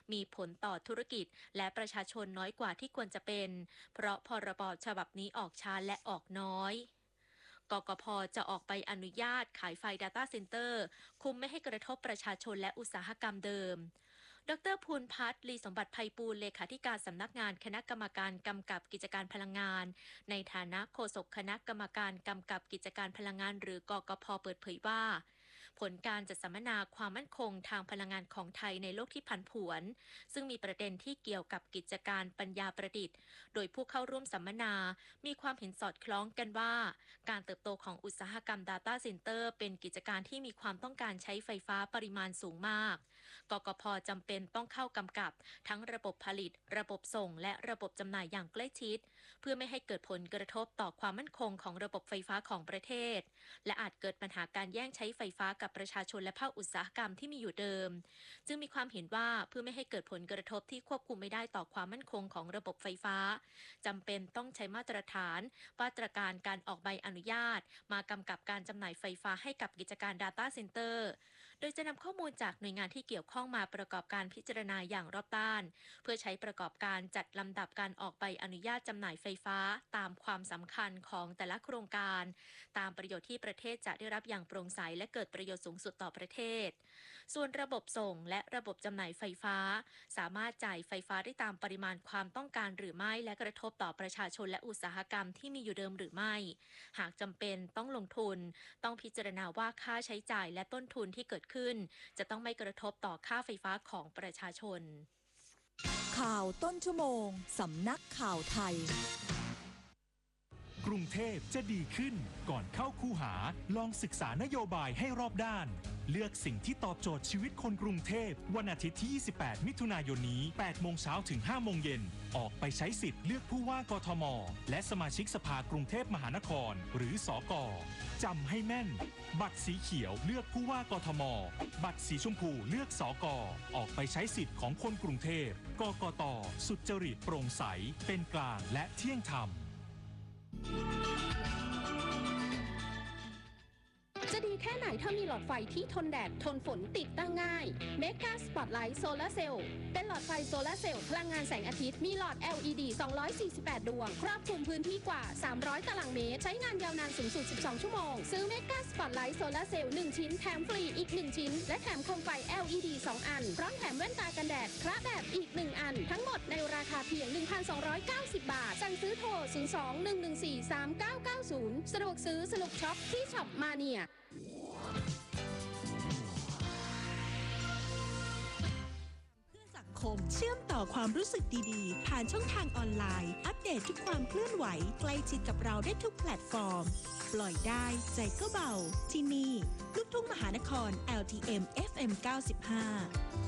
มีผลต่อธุรกิจและประชาชนน้อยกว่าที่ควรจะเป็นเพราะพรบฉบับนี้ออกช้าและออกน้อยกกพ.จะออกใบอนุญาตขายไฟ Data Center คุมไม่ให้กระทบประชาชนและอุตสาหกรรมเดิมดร.ภูลพัฒน์ ลีสมบัติไพบูลย์เลขาธิการสำนักงานคณะกรรมการกำกับกิจการพลังงานในฐานะโฆษกคณะกรรมการกำกับกิจการพลังงานหรือกกพ.เปิดเผยว่าผลการจัดสัมมนาความมั่นคงทางพลังงานของไทยในโลกที่ผันผวนซึ่งมีประเด็นที่เกี่ยวกับกิจการปัญญาประดิษฐ์โดยผู้เข้าร่วมสัมมนามีความเห็นสอดคล้องกันว่าการเติบโตของอุตสาหกรรม Data Center เป็นกิจการที่มีความต้องการใช้ไฟฟ้าปริมาณสูงมากกกพ.จำเป็นต้องเข้ากำกับทั้งระบบผลิตระบบส่งและระบบจำหน่ายอย่างใกล้ชิดเพื่อไม่ให้เกิดผลกระทบต่อความมั่นคงของระบบไฟฟ้าของประเทศและอาจเกิดปัญหาการแย่งใช้ไฟฟ้ากับประชาชนและภาคอุตสาหกรรมที่มีอยู่เดิมจึงมีความเห็นว่าเพื่อไม่ให้เกิดผลกระทบที่ควบคุมไม่ได้ต่อความมั่นคงของระบบไฟฟ้าจำเป็นต้องใช้มาตรฐานมาตรการการออกใบอนุญาตมากำกับการจำหน่ายไฟฟ้าให้กับกิจการ Data Center โดยจะนำข้อมูลจากหน่วยงานที่เกี่ยวข้องมาประกอบการพิจารณาอย่างรอบด้านเพื่อใช้ประกอบการจัดลำดับการออกใบอนุญาตจำหน่ายไฟฟ้าตามความสำคัญของแต่ละโครงการตามประโยชน์ที่ประเทศจะได้รับอย่างโปร่งใสและเกิดประโยชน์สูงสุดต่อประเทศส่วนระบบส่งและระบบจำหน่ายไฟฟ้าสามารถจ่ายไฟฟ้าได้ตามปริมาณความต้องการหรือไม่และกระทบต่อประชาชนและอุตสาหกรรมที่มีอยู่เดิมหรือไม่หากจำเป็นต้องลงทุนต้องพิจารณาว่าค่าใช้จ่ายและต้นทุนที่เกิดขึ้นจะต้องไม่กระทบต่อค่าไฟฟ้าของประชาชนข่าวต้นชั่วโมงสำนักข่าวไทยกรุงเทพจะดีขึ้นก่อนเข้าคูหาลองศึกษานโยบายให้รอบด้านเลือกสิ่งที่ตอบโจทย์ชีวิตคนกรุงเทพวันอาทิตย์ที่ 28 มิถุนายนนี้ 8 โมงเช้าถึง 5 โมงเย็นออกไปใช้สิทธิ์เลือกผู้ว่ากทมและสมาชิกสภากรุงเทพมหานครหรือสก.จำให้แม่นบัตรสีเขียวเลือกผู้ว่ากทมบัตรสีชมพูเลือกสก.ออกไปใช้สิทธิ์ของคนกรุงเทพกกต.สุจริตโปร่งใสเป็นกลางและเที่ยงธรรมจะดีแค่ไหนถ้ามีหลอดไฟที่ทนแดดทนฝนติดตั้งง่าย Mega Spotlight Solar Cell เป็นหลอดไฟโซลาร์เซลล์พลังงานแสงอาทิตย์มีหลอด LED 248 ดวงครอบคลุมพื้นที่กว่า 300 ตารางเมตรใช้งานยาวนานสูงสุด 12 ชั่วโมงซื้อ Mega Spotlight Solar Cell 1 ชิ้นแถมฟรีอีก 1 ชิ้นและแถมโคมไฟ LED 2 อันพร้อมแถมแว่นตากันแดดพระแบบอีก 1 อันทั้งหมดในราคาเพียง 1,290 บาทสั่งซื้อโทร 02-114-3990 สะดวกซื้อสนุกช็อปที่ช็อปมาเนียเชื่อมต่อความรู้สึกดีๆผ่านช่องทางออนไลน์อัปเดตทุกความเคลื่อนไหวใกล้ชิดกับเราได้ทุกแพลตฟอร์มปล่อยได้ใจก็เบาที่นี่ลูกทุ่งมหานคร LTM FM 95